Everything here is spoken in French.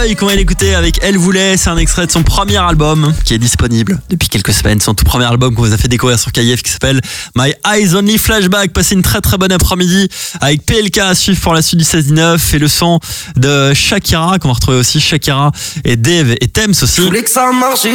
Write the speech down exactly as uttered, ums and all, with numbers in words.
Boy qu'on va l'écouter avec Elle Voulait. C'est un extrait de son premier album qui est disponible depuis quelques semaines. Son tout premier album qu'on vous a fait découvrir sur K I F qui s'appelle My Eyes Only Flashback. Passez une très très bonne après-midi avec P L K à suivre pour la suite du seize dix-neuf et le son de Shakira qu'on va retrouver aussi, Shakira et Dave et Thames aussi.